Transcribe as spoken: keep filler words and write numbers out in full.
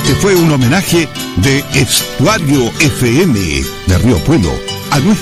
Este fue un homenaje de Estuario F M de Río Pueblo a nuestra